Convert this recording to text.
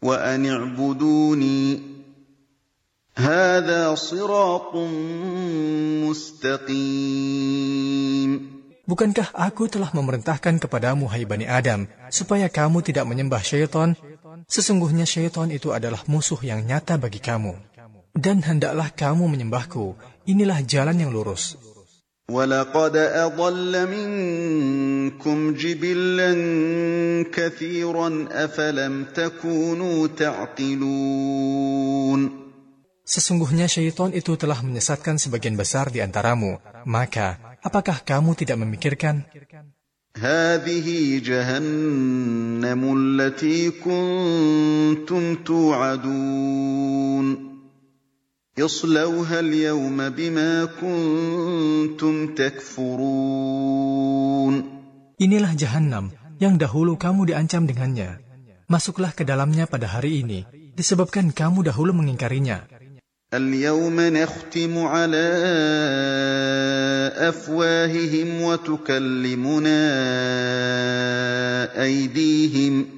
وأن اعبدوني هذا صراط مستقيم. Bukankah aku telah memerintahkan kepadamu, hai Bani Adam, supaya kamu tidak menyembah syaitan? Sesungguhnya syaitan itu adalah musuh yang nyata bagi kamu. Dan hendaklah kamu menyembahku. Inilah jalan yang lurus. وَلَقَدْ أَضَلَّ مِنكُمْ جِبِلًّا كَثِيرًا أَفَلَمْ تَكُونُوا تَعْقِلُونَ. Sesungguhnya syaitan itu telah menyesatkan sebagian besar di antaramu. Maka, apakah kamu tidak memikirkan? هَٰذِهِ جَهَنَّمُ الَّتِي كُنتُمْ تُوعَدُونَ اصْلَوْهَا الْيَوْمَ بِمَا كُنتُمْ تَكْفُرُونَ. Inilah Jahannam yang dahulu kamu diancam dengannya. Masuklah ke dalamnya pada hari ini, disebabkan kamu dahulu mengingkarinya. الْيَوْمَ نَخْتِمُ عَلَىٰ أَفْوَاهِهِمْ وَتُكَلِّمُنَا أَيْدِيهِمْ